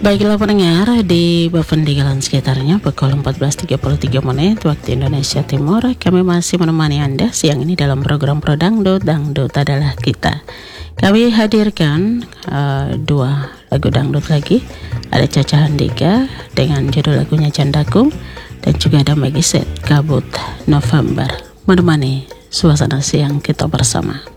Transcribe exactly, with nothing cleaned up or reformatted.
Baiklah pendengar, di Bapendigalan sekitarnya pukul empat belas tiga puluh tiga menit waktu Indonesia Timur, kami masih menemani Anda siang ini dalam program Pro Dangdut, Dangdut adalah kita. Kami hadirkan uh, dua lagu dangdut lagi. Ada Caca Handika dengan judul lagunya Candaku, dan juga ada Magiset Kabut November, menemani suasana siang kita bersama.